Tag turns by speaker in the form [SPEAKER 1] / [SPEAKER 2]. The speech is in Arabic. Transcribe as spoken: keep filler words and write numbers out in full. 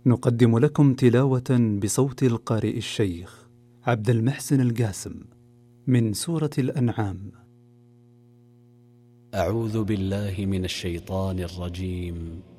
[SPEAKER 1] نقدم لكم تلاوة بصوت القارئ الشيخ عبد المحسن القاسم من سورة الأنعام.
[SPEAKER 2] أعوذ بالله من الشيطان الرجيم.